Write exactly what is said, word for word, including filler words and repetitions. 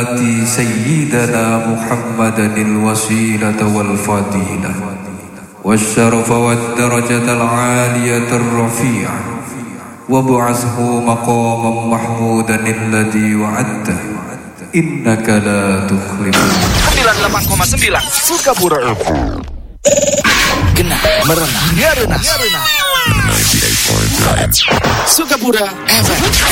آتي سيدنا محمدا الوسيلة والفضيلة والشرف والدرجة العالية الرفيعة وابعثه مقاما محمودا الذي وعدته إنك لا تخلف. sembilan puluh delapan koma sembilan Sukabura F M. Kena merena, ya renang. ninety-eight point nine Sukabura F M.